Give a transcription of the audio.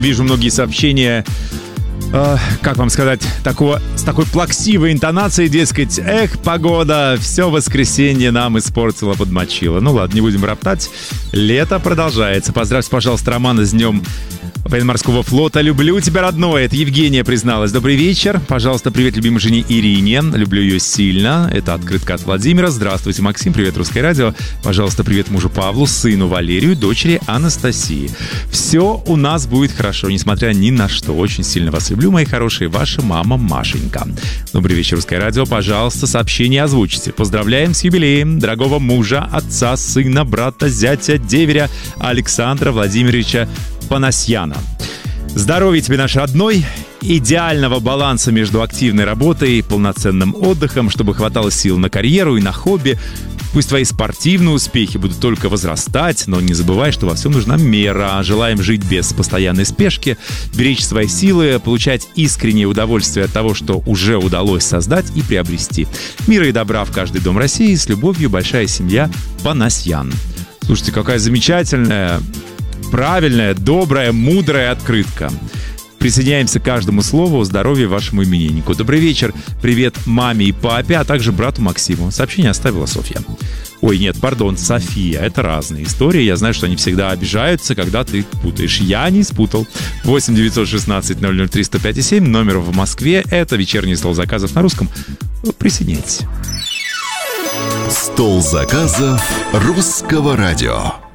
Вижу многие сообщения, как вам сказать, с такой плаксивой интонацией, дескать, погода, все воскресенье нам испортила, подмочила. Ну ладно, не будем роптать. Лето продолжается. Поздравьте, пожалуйста, Романа с днем Военно-морского флота. Люблю тебя, родной. Это Евгения призналась. Добрый вечер. Пожалуйста, привет любимой жене Ирине. Люблю ее сильно. Это открытка от Владимира. Здравствуйте, Максим. Привет, Русское радио. Пожалуйста, привет мужу Павлу, сыну Валерию, дочери Анастасии. Все у нас будет хорошо, несмотря ни на что. Очень сильно вас люблю, мои хорошие. Ваша мама Машенька. Добрый вечер, Русское радио. Пожалуйста, сообщение озвучите. Поздравляем с юбилеем дорогого мужа, отца, сына, брата, зятя, деверя Александра Владимировича Панасьяна. Здоровья тебе, наш родной, идеального баланса между активной работой и полноценным отдыхом, чтобы хватало сил на карьеру и на хобби. Пусть твои спортивные успехи будут только возрастать, но не забывай, что во всем нужна мера. Желаем жить без постоянной спешки, беречь свои силы, получать искреннее удовольствие от того, что уже удалось создать и приобрести. Мира и добра в каждый дом России. С любовью, большая семья Панасьян. Слушайте, какая замечательная, правильная, добрая, мудрая открытка. Присоединяемся к каждому слову. Здоровья вашему имениннику. Добрый вечер. Привет маме и папе, а также брату Максиму. Сообщение оставила Софья. Ой, нет, пардон, София. Это разные истории. Я знаю, что они всегда обижаются, когда ты путаешь. Я не спутал. 8 916 003 105 7. Номер в Москве. Это вечерний стол заказов на русском. Присоединяйтесь. Стол заказов Русского радио.